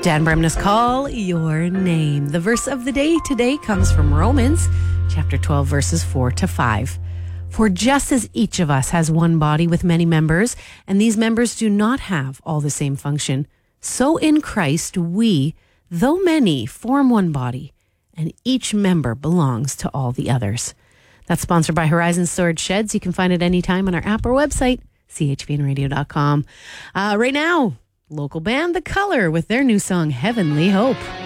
Dan Bremnes, call your name. The verse of the day today comes from Romans chapter 12, verses 4-5. For just as each of us has one body with many members, and these members do not have all the same function, so in Christ we, though many, form one body, and each member belongs to all the others. That's sponsored by Horizon Storage Sheds. You can find it anytime on our app or website, chvnradio.com. Right now, local band The Color with their new song, Heavenly Hope.